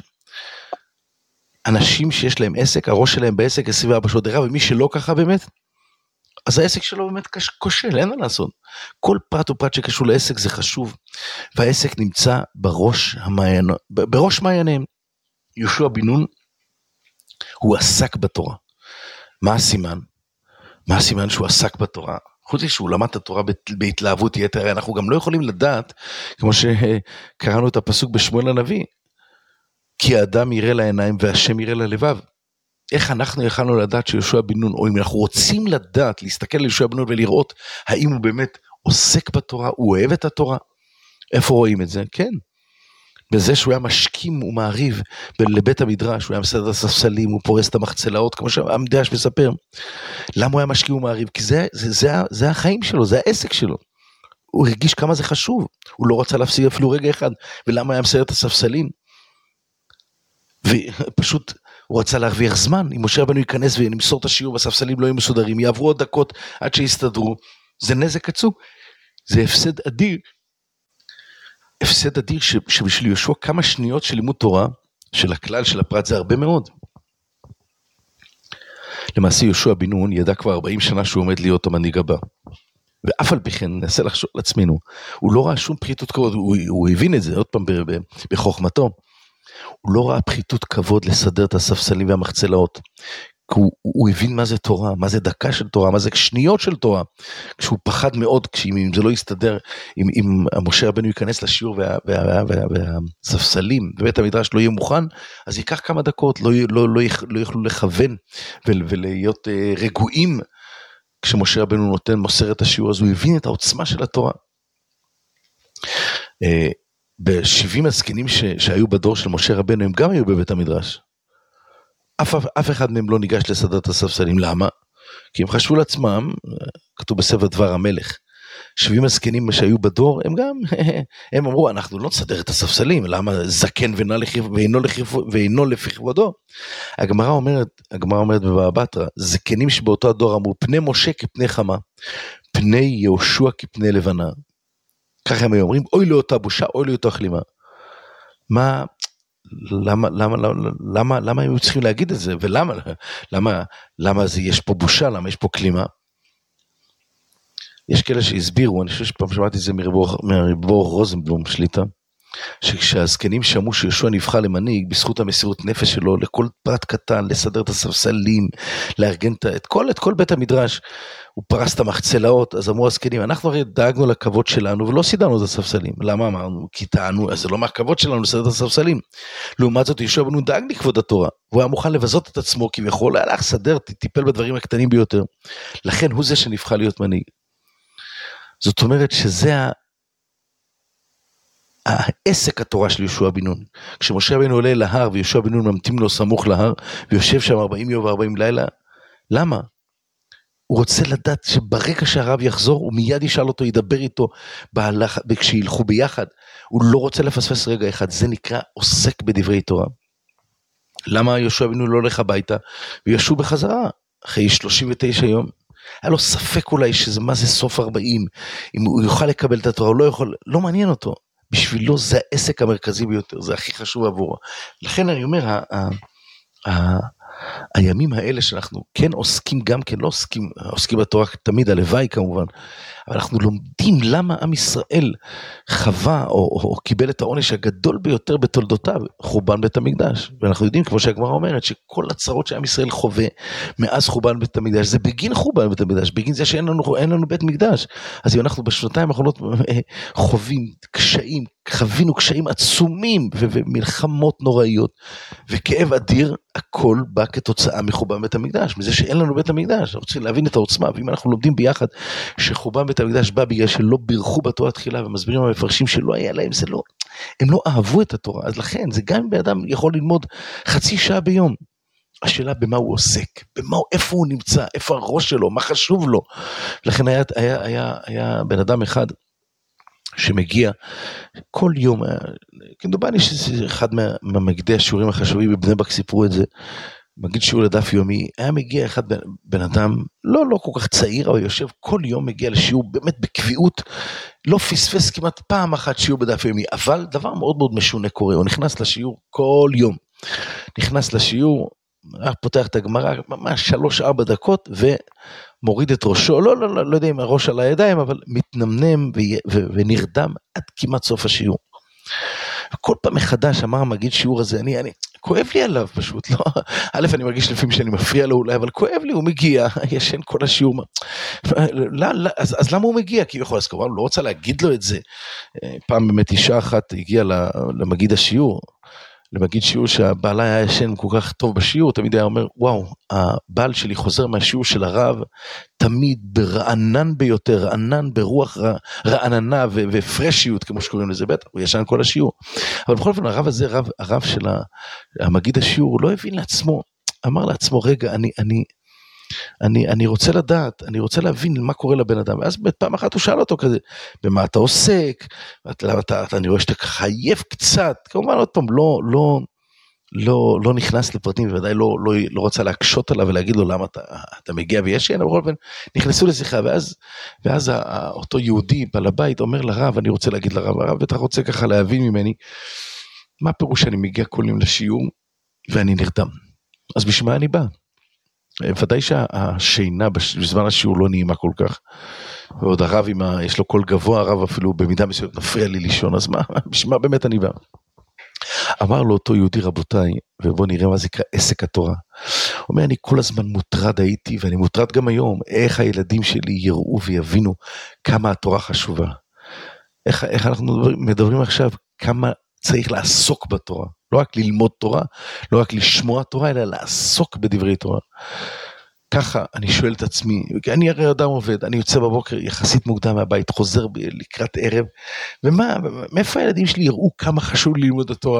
אנשים שיש להם עסק, הראש שלהם בעסק 24 שעות דרך, ומי שלא ככה באמת, אז העסק שלו באמת כושל, אין מה לעשות. כל פרט או פרט שקשור לעסק זה חשוב, והעסק נמצא בראש מעייניהם. יהושע בן נון, הוא עסק בתורה. מה הסימן? מה הסימן שהוא עסק בתורה? חוץ שהוא למד את התורה בהתלהבות יתר, אנחנו גם לא יכולים לדעת, כמו שקראנו את הפסוק בשמואל הנביא, כי האדם יראה לעיניים והשם יראה ללבב. איך אנחנו יכולנו לדעת שיהושע בן נון, או אם אנחנו רוצים לדעת, להסתכל על יהושע בן נון ולראות, האם הוא באמת עוסק בתורה, הוא אוהב את התורה? איפה רואים את זה? כן. בזה שהוא היה משכים ומעריב לבית המדרש, הוא היה מסדר את הספסלים, הוא פורס את המחצלאות, כמו שהמדרש מספר. למה הוא היה משכים ומעריב? כי זה החיים שלו, זה העסק שלו. הוא הרגיש כמה זה חשוב, הוא לא רצה להפסיק אפילו רגע אחד, ולמה היה מסדר את הספסלים? ופשוט הוא רצה להרוויח זמן, אם משה רבנו ייכנס ונמסור את השיעור בספסלים לא יהיו מסודרים, יעברו עוד דקות עד שיסתדרו, זה נזק עצום, זה הפסד אדיר, הפסד אדיר שבשביל יהושע כמה שניות של לימוד תורה, של הכלל של הפרט זה הרבה מאוד. למעשה יהושע בן נון ידע כבר 40 שנה שהוא עומד להיות המנהיג הבא, ואף על פי כן ננסה לחשוב לעצמנו, הוא לא ראה שום פחיתות כבוד, הוא הבין את זה עוד פעם בחוכמתו, הוא לא ראה פחיתות כבוד לסדר את הספסלים והמחצלאות, כי הוא הבין מה זה תורה, מה זה דקה של תורה, מה זה שניות של תורה, כשהוא פחד מאוד, אם זה לא יסתדר, אם משה רבנו ייכנס לשיעור והספסלים, ובית המדרש לא יהיה מוכן, אז ייקח כמה דקות, לא יוכלו לכוון, ולהיות רגועים, כשמשה רבנו מוסר את השיעור, אז הוא הבין את העוצמה של התורה. ב-70 הזקנים שהיו בדור של משה רבנו, הם גם היו בבית המדרש. אף אחד מהם לא ניגש לסדר את הספסלים. למה? כי הם חשבו לעצמם, כתוב בספר דבר המלך, 70 הזקנים שהיו בדור, הם אמרו, אנחנו לא נסדר את הספסלים, למה זקן ואינו לפי כבודו? הגמרא אומרת בבבא בתרא, זקנים שבאותו הדור אמרו, פני משה כפני חמה, פני יהושע כפני לבנה. ככה הם אומרים, אוי לאותה בושה, אוי לאותה כלימה. למה הם צריכים להגיד את זה? ולמה יש פה בושה? למה יש פה כלימה? יש כאלה שהסבירו, אני חושב שפעם שמעתי את זה מרבו רוזנבלום שליטה, שכשהזקנים שמעו שיהושע נבחר למנהיג, בזכות המסירות נפש שלו, לכל פרט קטן, לסדר את הספסלים, לארגן את כל בית המדרש, הוא פרס את המחצלאות, אז אמרו הזקנים, אנחנו הרי דאגנו לכבוד שלנו, ולא סידרנו את הספסלים. למה אמרנו? כי טענו, אז זה לא מהכבוד שלנו לסדר את הספסלים. לעומת זאת, יהושע בן נון דאג לכבוד התורה, הוא היה מוכן לבזות את עצמו, כביכול, הלך סדר, טיפל בדברים הקטנים ביותר. לכן הוא זה שנבחר להיות מנהיג. זאת אומרת שזה העסק התורה של יהושע בן נון. כשמשה רבנו עולה להר ויהושע בן נון ממתין לו סמוך להר ויושב שם 40 יום ו40 לילה, למה? הוא רוצה לדעת שברגע שהרב יחזור הוא מיד ישאל אותו, ידבר איתו כשילכו ביחד, הוא לא רוצה לפספס רגע אחד, זה נקרא עוסק בדברי תורה. למה יהושע בן נון לא הולך הביתה וישוב בחזרה אחרי 39 יום? היה לו ספק אולי מה זה סוף 40, אם הוא יוכל לקבל את התורה, הוא לא יכול, לא מעניין אותו. בשבילו זה העסק המרכזי ביותר, זה הכי חשוב עבורו. לכן אני אומר, הימים האלה שאנחנו כן עוסקים, גם כן לא עוסקים בתורה תמיד, הלוואי כמובן, אבל אנחנו לומדים למה עם ישראל חווה או קיבל את העונש הגדול ביותר בתולדותיו, חורבן בית המקדש. ואנחנו יודעים, כמו שהגמרא אומרת, שכל הצרות שעם ישראל חווה מאז חורבן בית המקדש, זה בגין חורבן בית המקדש, בגין זה שאין לנו בית מקדש. אז אם אנחנו בשנתיים האחרונות חווים קשיים, חווינו קשיים עצומים ומלחמות נוראיות וכאב אדיר, הכל בא כתוצאה מחורבן בית המקדש, מזה שאין לנו בית המקדש. אנחנו צריכים להבין את העוצמה, ואם אנחנו לומדים ביחד שחורבן בית המקדש בא בגלל שלא בירכו בתורה תחילה, ומסבירים המפרשים שלא היה להם, הם לא אהבו את התורה, אז לכן זה גם אם באדם יכול ללמוד חצי שעה ביום, השאלה במה הוא עוסק, איפה הוא נמצא, איפה הראש שלו, מה חשוב לו. לכן היה בן אדם אחד שמגיע כל יום, כמדומני שזה אחד מהמגדי השיעורים החשובים בבני ברק, סיפרו את זה, מגיד שיעור לדף יומי, היה מגיע אחד בן אדם, לא כל כך צעיר, אבל יושב כל יום, מגיע לשיעור באמת בקביעות, לא פספס כמעט פעם אחת שיעור בדף יומי, אבל דבר מאוד מאוד משונה קורה, הוא נכנס לשיעור כל יום, נכנס לשיעור, פותח את הגמרא, ממש 3-4 דקות, מוריד את ראשו, לא יודע אם הראש על הידיים, אבל מתנמנם ונרדם עד כמעט סוף השיעור. כל פעם מחדש אמר המגיד שיעור הזה, אני כואב לי עליו פשוט, לא, א' אני מרגיש לפעמים שאני מפריע לו אולי, אבל כואב לי, הוא מגיע, ישן כל השיעור, אז למה הוא מגיע? כי יכול אז כמובן, הוא לא רוצה להגיד לו את זה, פעם באמת אישה אחת הגיעה למגיד השיעור, למגיד שיעור שהבעלה היה ישן כל כך טוב בשיעור, תמיד היה אומר, וואו, הבעל שלי חוזר מהשיעור של הרב, תמיד ברענן ביותר, רענן ברוח רעננה ופרשיות, כמו שקוראים לזה, בטח, הוא ישן כל השיעור. אבל בכל אופן, הרב הזה, הרב של המגיד השיעור, הוא לא הבין לעצמו, אמר לעצמו, רגע, אני רוצה לדעת, אני רוצה להבין מה קורה לבן אדם, ואז פעם אחת הוא שאל אותו כזה, במה אתה עוסק, אני רואה שאתה חייב קצת, כמובן עוד פעם לא נכנס לפרטים, ובוודאי לא רוצה להקשות עליו ולהגיד לו למה אתה מגיע וישן, אבל נכנסו לשיחה, ואז אותו יהודי בעל הבית אומר לרב, אני רוצה להגיד לרב, הרב אתה רוצה ככה להבין ממני, מה פירוש שאני מגיע כל יום לשיעור, ואני נרדם, אז בשביל מה אני בא? ודאי שהשינה בזמן השיעור לא נעימה כל כך, ועוד הרב יש לו קול גבוה, הרב אפילו במידה מסוימת מפריע לי לישון, אז מה באמת אני בא? אמר לו אותו יהודי רבותיי, ובוא נראה מה זה קרה עסק התורה, הוא אומר אני כל הזמן מוטרד הייתי, ואני מוטרד גם היום, איך הילדים שלי יראו ויבינו כמה התורה חשובה, איך אנחנו מדברים עכשיו, כמה צריך לעסוק בתורה, לא רק ללמוד תורה, לא רק לשמוע תורה, אלא לעסוק בדברי תורה. ככה אני שואל את עצמי, אני הרי אדם עובד, אני יוצא בבוקר יחסית מוקדם מהבית, חוזר לקראת ערב, מאיפה הילדים שלי יראו כמה חשוב ללמוד התורה?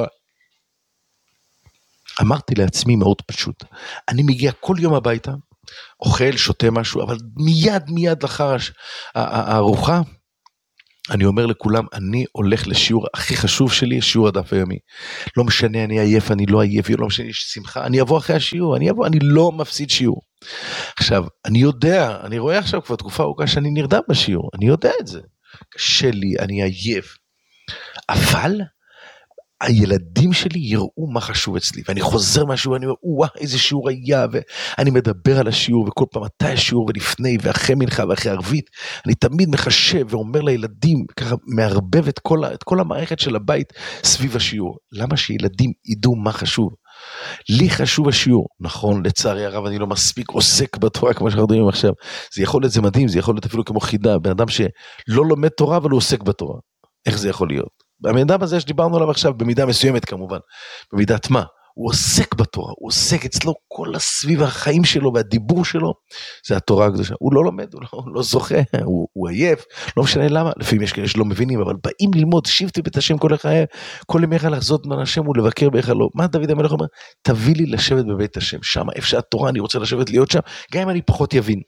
אמרתי לעצמי מאוד פשוט, אני מגיע כל יום הביתה, אוכל, שותה משהו, אבל מיד לאחר הארוחה, אני אומר לכולם, אני הולך לשיעור הכי חשוב שלי, שיעור הדף היומי. לא משנה, אני עייף, אני לא עייף, לא משנה, יש שמחה, אני אבוא אחרי השיעור, אני לא מפסיד שיעור. עכשיו, אני יודע, אני רואה עכשיו כבר תקופה ארוכה שאני נרדם בשיעור, אני יודע את זה. קשה לי, אני עייף. אבל הילדים שלי יראו מה חשוב אצלי, ואני חוזר מהשיעור, ואני אומר, וואה, איזה שיעור היה, ואני מדבר על השיעור, וכל פעם מתי השיעור, ולפני, ואחרי מנחה, ואחרי ערבית, אני תמיד מחשב, ואומר לילדים, ככה מערבב את כל המערכת של הבית, סביב השיעור. למה שילדים ידעו מה חשוב? לי חשוב השיעור, נכון, לצערי הרב, אני לא מספיק עוסק בתורה, כמו שאנחנו יודעים עכשיו, זה יכול להיות, זה מדהים, זה יכול להיות אפילו כמו חידה, בן אדם שלא לומד תורה, אבל הוא עוסק בתורה. איך זה יכול להיות? במידע הזה שדיברנו עליו עכשיו, במידה מסוימת כמובן, במידת מה, הוא עוסק בתורה, הוא עוסק אצלו כל הסביב החיים שלו והדיבור שלו, זה התורה הקדושה, הוא לא לומד, הוא לא זוכה, הוא עייף, לא משנה למה, לפעמים יש כאלה שלא מבינים, אבל באים ללמוד, שבתי בית השם כל ימיך לחזות מן השם ולבקר בהיכלו, מה דוד המלך אומר? תביא לי לשבת בבית השם, שם איפה שהתורה אני רוצה לשבת להיות שם, גם אם אני פחות יבין.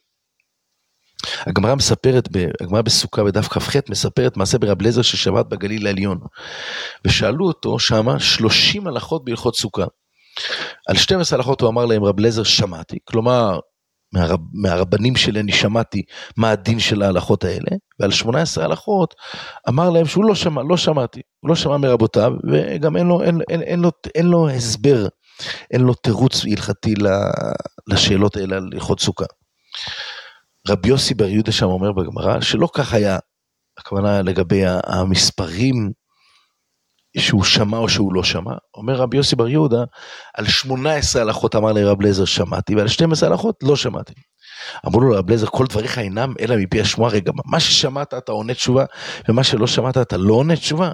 הגמרא מספרת, הגמרא בסוכה בדף כ"ח מספרת מעשה ברב אליעזר ששבת בגליל העליון, ושאלו אותו שמה 30 הלכות בהלכות סוכה, על 12 הלכות הוא אמר להם רב אליעזר שמעתי, כלומר מהרבנים שלי אני שמעתי מה הדין של ההלכות האלה, ועל 18 הלכות אמר להם שהוא לא שמעתי, הוא לא שמע מרבותיו, וגם אין לו הסבר, אין לו תירוץ הלכתי לשאלות האלה על הלכות סוכה. רבי יוסי בר יהודה שם אומר בגמרא, שלא כך היה, הכוונה לגבי המספרים שהוא שמע או שהוא לא שמע, אומר רבי יוסי בר יהודה, על 18 הלכות אמר לרב אליעזר שמעתי, ועל 12 הלכות לא שמעתי. אמרו לו רב אליעזר, כל דבריך אינם אלא מפי השמועה, רגע, מה ששמעת אתה עונה תשובה, ומה שלא שמעת אתה לא עונה תשובה.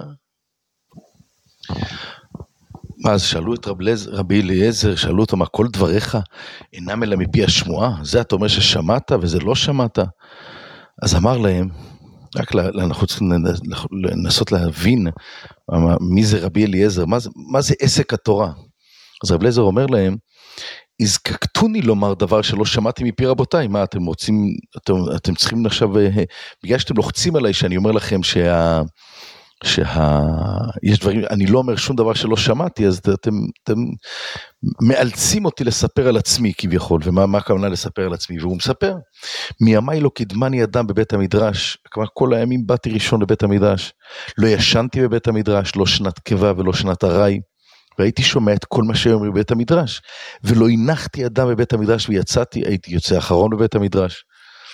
מה, אז שאלו את רבי אליעזר, שאלו אותו, מה כל דבריך אינם אלא מפי השמועה? זה אתה אומר ששמעת וזה לא שמעת? אז אמר להם, רק אנחנו צריכים לנסות להבין מי זה רבי אליעזר, מה זה עסק התורה? אז רבי אליעזר אומר להם, הזקקתוני לומר דבר שלא שמעתי מפי רבותיי, מה אתם רוצים, אתם צריכים עכשיו, בגלל שאתם לוחצים עליי שאני אומר לכם יש דברים, אני לא אומר שום דבר שלא שמעתי, אז אתם מאלצים אותי לספר על עצמי כביכול, ומה הכוונה לספר על עצמי? והוא מספר, מימי לא קדמני אדם בבית המדרש, כלומר כל הימים באתי ראשון לבית המדרש, לא ישנתי בבית המדרש, לא שנת קבע ולא שנת הרי, והייתי שומע את כל מה שאומרים בבית המדרש, ולא הנחתי אדם בבית המדרש ויצאתי, הייתי יוצא אחרון בבית המדרש,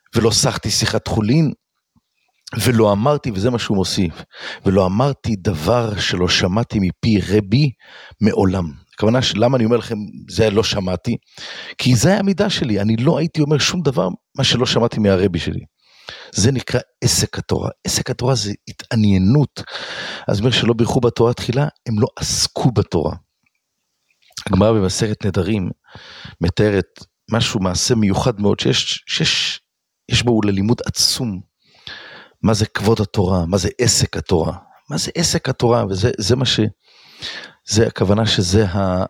ולא שחתי שיחת חולין, ולא אמרתי, וזה מה שהוא מוסיף, ולא אמרתי דבר שלא שמעתי מפי רבי מעולם. הכוונה שלמה אני אומר לכם, זה לא שמעתי, כי זה המידה שלי, אני לא הייתי אומר שום דבר מה שלא שמעתי מהרבי שלי. זה נקרא עסק התורה. עסק התורה זה התעניינות. אז אומר שלא בירכו בתורה תחילה, הם לא עסקו בתורה. הגמרא במסכת נדרים מתארת משהו מעשה מיוחד מאוד, שיש בו ללימוד עצום. מה זה כבוד התורה? מה זה עסק התורה? מה זה עסק התורה? וזה מה זה הכוונה שזה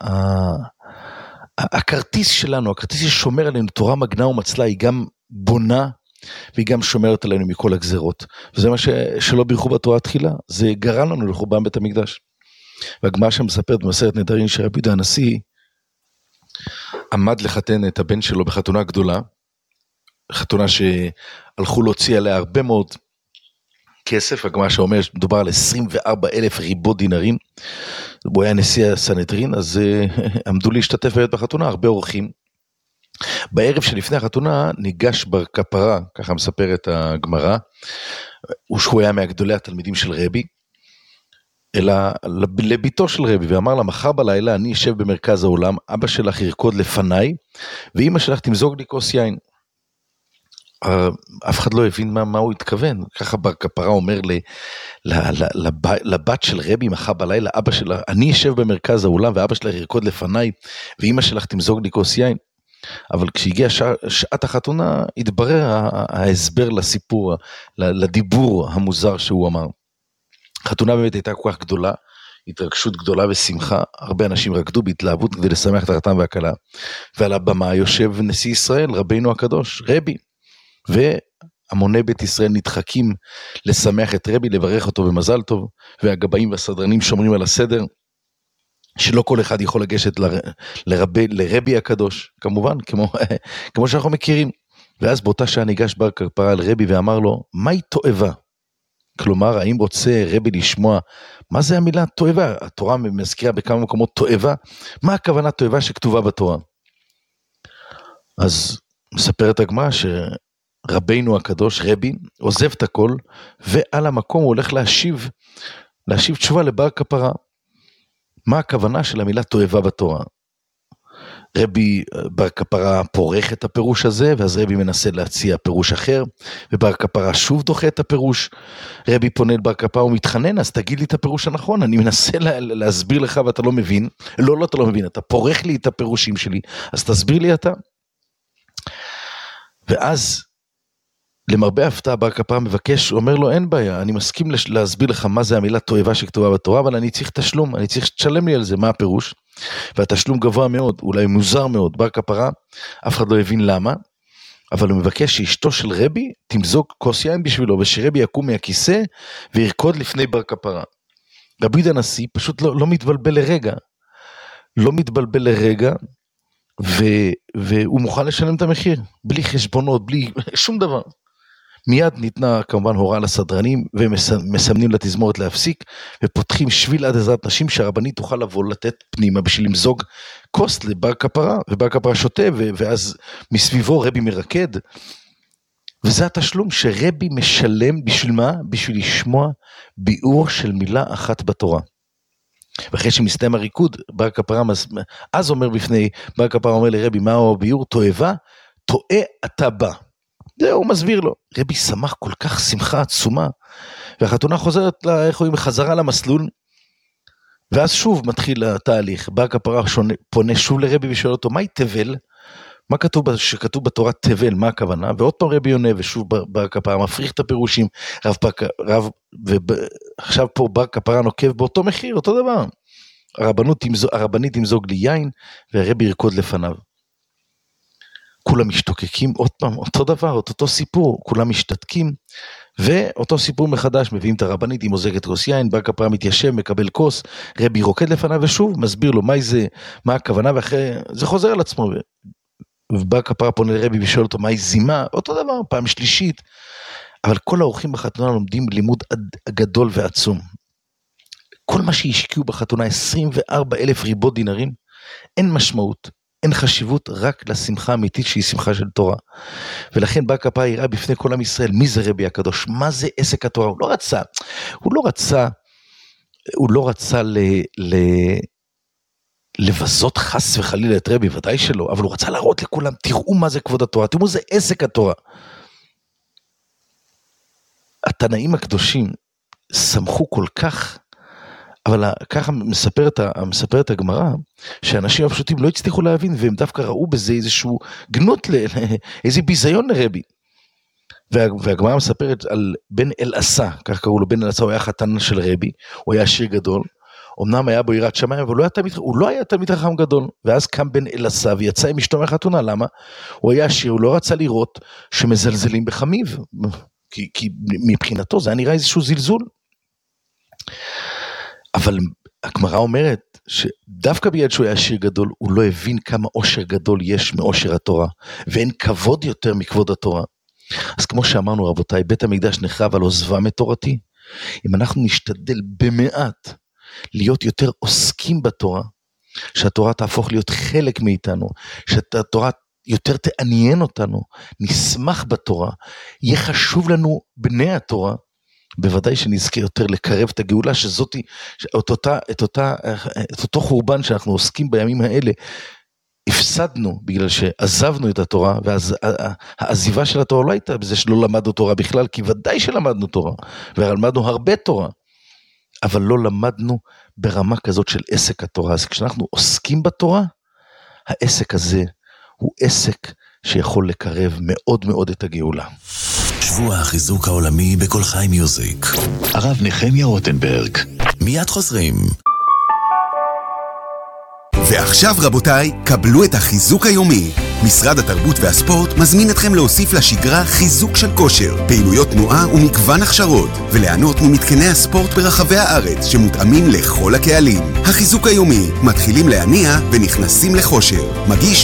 הכרטיס שלנו, הכרטיס ששומר עלינו, תורה מגנה ומצלה, היא גם בונה, והיא גם שומרת עלינו מכל הגזרות. וזה מה שלא בירכו בתורה תחילה, זה גרם לנו לחורבן בית המקדש. והגמרא שמספרת במסכת נדרים שרבי יהודה הנשיא עמד לחתן את הבן שלו בחתונה גדולה, חתונה שהלכו להוציא עליה הרבה מאוד כסף, הגמרא שאומר מדובר על 24,000 ריבות דינרים, הוא היה נשיא הסנהדרין, אז עמדו להשתתף בחתונה, הרבה אורחים. בערב שלפני החתונה ניגש בר כפרה, ככה מספרת הגמרא, שהוא היה מהגדולי התלמידים של רבי, אלא לביתו של רבי, ואמר לה, מחר בלילה אני אשב במרכז העולם, אבא שלך ירקוד לפניי, ואמא שלך תמזוג לי כוס יין. אף אחד לא הבין מה הוא התכוון, ככה בר כפרה אומר לבת של רבי, מחר בלילה, אבא שלה, אני אשב במרכז העולם, ואבא שלך ירקוד לפניי, ואמא שלך תמזוג לי כוס יין. אבל כשהגיע שעת החתונה, התברר ההסבר לסיפור, לדיבור המוזר שהוא אמר. החתונה באמת הייתה כל כך גדולה, התרגשות גדולה ושמחה, הרבה אנשים רקדו בהתלהבות כדי לשמח את החתן והכלה, ועל הבמה יושב נשיא ישראל, רבינו הקדוש, רבי, והמוני בית ישראל נדחקים לשמח את רבי, לברך אותו במזל טוב, והגבאים והסדרנים שומרים על הסדר, שלא כל אחד יכול לגשת לרבי הקדוש, כמובן, כמו שאנחנו מכירים. ואז באותה שעה ניגש בר כפרה על רבי ואמר לו, מהי תועבה? כלומר, האם רוצה רבי לשמוע, מה זה המילה תועבה? התורה מזכירה בכמה מקומות תועבה, מה הכוונה תועבה שכתובה בתורה? אז מספרת הגמרא שרבינו הקדוש, רבי, עוזב את הכל, ועל המקום הוא הולך להשיב תשובה לבר כפרה. מה הכוונה של המילה תועבה בתורה? רבי בר כפרה פורח את הפירוש הזה, ואז רבי מנסה להציע פירוש אחר, ובר כפרה שוב דוחה את הפירוש, רבי פונה לבר כפרה ומתחנן, אז תגיד לי את הפירוש הנכון, אני מנסה להסביר לך ואתה לא מבין, לא אתה לא מבין, אתה פורח לי את הפירושים שלי, אז תסביר לי אתה. ואז למרבה הפתעה בר כפרה מבקש, אומר לו אין בעיה, אני מסכים להסביר לך מה זה המילה תועבה שכתובה בתורה, אבל אני צריך תשלום, אני צריך שתשלם לי על זה, מה הפירוש? והתשלום גבוה מאוד, אולי מוזר מאוד, בר כפרה, אף אחד לא הבין למה, אבל הוא מבקש שאשתו של רבי תמזוג כוס יין בשבילו, ושרבי יקום מהכיסא וירקוד לפני בר כפרה. רבי יהודה הנשיא פשוט לא מתבלבל לרגע, והוא מוכן לשלם את המחיר, בלי חשבונות, בלי שום דבר. מיד ניתנה כמובן הוראה לסדרנים, ומסמנים לתזמורת להפסיק, ופותחים שביל עד עזרת נשים, שהרבנית תוכל לבוא לתת פנימה, בשביל למזוג כוס לבר כפרה, ובר כפרה שותה, ואז מסביבו רבי מרקד, וזה התשלום שרבי משלם, בשביל מה? בשביל לשמוע ביאור של מילה אחת בתורה. ואחרי שמסתיים הריקוד, בר כפרה, אז אומר בפני, בר כפרה אומר לרבי, מהו הביאור? תועבה, טועה אתה בא. זהו, הוא מסביר לו. רבי שמח כל כך שמחה עצומה, והחתונה חוזרת חזרה למסלול, ואז שוב מתחיל התהליך, בר כפרה פונה שוב לרבי ושואל אותו, מהי תבל? מה שכתוב בתורה תבל, מה הכוונה? ועוד פעם רבי עונה, ושוב בר כפרה מפריך את הפירושים, ועכשיו פה בר כפרה נוקב באותו מחיר, אותו דבר. הרבנית תמזוג לי יין, והרבי ירקוד לפניו. כולם משתוקקים, עוד פעם, אותו דבר, אותו סיפור, כולם משתתקים, ואותו סיפור מחדש, מביאים את הרבנית, היא מוזגת כוס יין, בר כפרה מתיישב, מקבל כוס, רבי רוקד לפניו, ושוב מסביר לו מה הכוונה, ואחרי, זה חוזר על עצמו, ובר כפרה פונה לרבי ושואל אותו, מהי זימה, אותו דבר, פעם שלישית, אבל כל האורחים בחתונה לומדים לימוד גדול ועצום, כל מה שהשקיעו בחתונה, 24,000 ריבות דינרים, אין משמעות, אין חשיבות רק לשמחה האמיתית שהיא שמחה של תורה. ולכן בא כפה יראה בפני כל עם ישראל, מי זה רבי הקדוש? מה זה עסק התורה? הוא לא רצה לבזות חס וחלילה את רבי, ודאי שלא, אבל הוא רצה להראות לכולם, תראו מה זה כבוד התורה, תראו זה עסק התורה. התנאים הקדושים שמחו כל כך, אבל ככה מספרת הגמרא, שאנשים הפשוטים לא הצליחו להבין, והם דווקא ראו בזה איזשהו גנות, איזה ביזיון לרבי. והגמרא מספרת על בן אלעשה, כך קראו לו, בן אלעשה הוא היה חתן של רבי, הוא היה עשיר גדול, אמנם היה בו יראת שמיים, אבל הוא לא היה תלמיד חכם גדול, ואז קם בן אלעשה ויצא עם אשתו מהחתונה, למה? הוא היה עשיר, הוא לא רצה לראות שמזלזלים בחמיו, כי מבחינתו זה היה נראה איזשהו זלזול. אבל הגמרא אומרת שדווקא בגלל שהוא היה עשיר גדול, הוא לא הבין כמה עושר גדול יש מעושר התורה, ואין כבוד יותר מכבוד התורה. אז כמו שאמרנו רבותיי, בית המקדש נחרב על עוזבם את תורתי. אם אנחנו נשתדל במעט להיות יותר עוסקים בתורה, שהתורה תהפוך להיות חלק מאיתנו, שהתורה יותר תעניין אותנו, נשמח בתורה, יהיה חשוב לנו בני התורה, בוודאי שנזכה יותר לקרב את הגאולה, שזאת, את אותו חורבן שאנחנו עוסקים בימים האלה, הפסדנו בגלל שעזבנו את התורה, ואז העזיבה של התורה לא הייתה בזה שלא למדנו תורה בכלל, כי ודאי שלמדנו תורה, ולמדנו הרבה תורה, אבל לא למדנו ברמה כזאת של עסק התורה. אז כשאנחנו עוסקים בתורה, העסק הזה הוא עסק שיכול לקרב מאוד מאוד את הגאולה. שבוע החיזוק העולמי בכל חי מיוזיק. הרב נחמיה רוטנברג. מיד חוזרים. ועכשיו רבותיי, קבלו את החיזוק היומי. משרד התרבות והספורט מזמין אתכם להוסיף לשגרה חיזוק של כושר, פעילויות תנועה ומגוון הכשרות, וליהנות ממתקני הספורט ברחבי הארץ שמותאמים לכל הקהלים. החיזוק היומי, מתחילים להניע ונכנסים לחושר. מגיש